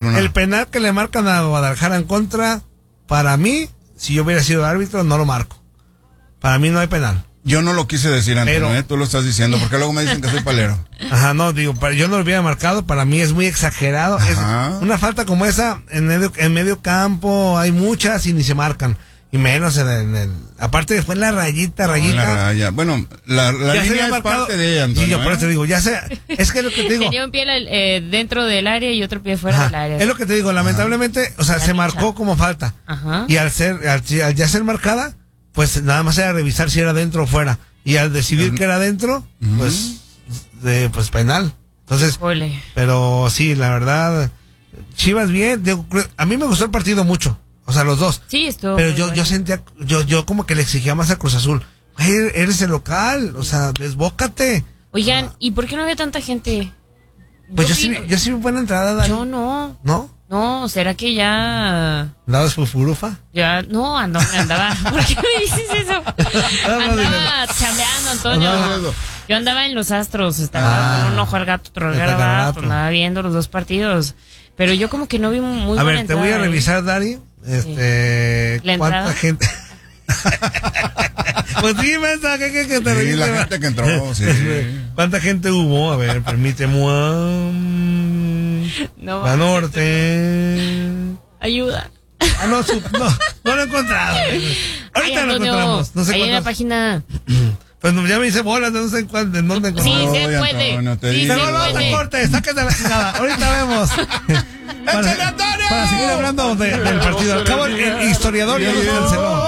nada. El penal que le marcan a Guadalajara en contra, para mí, si yo hubiera sido árbitro, no lo marco. Para mí no hay penal. Yo no lo quise decir antes, Pero, tú lo estás diciendo, porque luego me dicen que soy palero. Ajá, no, digo, yo no lo hubiera marcado, para mí es muy exagerado. Es una falta como esa, en medio campo, hay muchas y ni se marcan. Y menos aparte después la rayita. La raya. Bueno, la línea es parte de ella, Antonio. Sí, yo por eso te digo, es que es lo que te digo. Tenía un pie dentro del área y otro pie fuera del área. Es lo que te digo, lamentablemente, o sea, se marcó como falta. Ajá. Y al ya ser marcada, pues nada más era revisar si era dentro o fuera. Y al decidir que era dentro, pues penal. Entonces, pero sí, la verdad, Chivas bien. A mí me gustó el partido mucho. O sea, los dos. Sí, esto. Pero yo sentía, yo como que le exigía más a Cruz Azul. Eres el local, o sea, desbócate. Oigan, ¿y por qué no había tanta gente? Pues yo sí vi buena entrada, Dani. Yo no. ¿No? No, ¿será que ya... ¿Andabas fufurufa? Ya, no, andaba. ¿Por qué me dices eso? Andaba chambeando, Antonio. Yo andaba en los Astros, estaba con un ojo al gato, otro al gato, andaba viendo los dos partidos. Pero yo como que no vi muy buena entrada. A ver, te voy a revisar, Dari, ¿cuánta gente? Pues sí, mensa, que te revise. La gente que entró, sí. ¿Cuánta gente hubo? A ver, permíteme. No. Norte. Ayuda. No lo he encontrado. Ahorita lo encontramos. No sé ahí en la página. Pues ya me hice bolas, no sé en dónde encontramos. Sí, se puede. Pero no te cortes, sáquete la chingada. Ahorita vemos. Para seguir hablando del partido. Al cabo, el historiador ya nos canceló.